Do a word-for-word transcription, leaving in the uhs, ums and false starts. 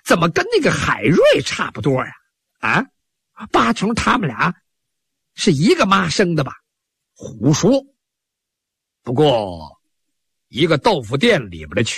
怎么跟那个海瑞差不多呀？啊，八成他们俩是一个妈生的吧？胡说！不过，一个豆腐店里边的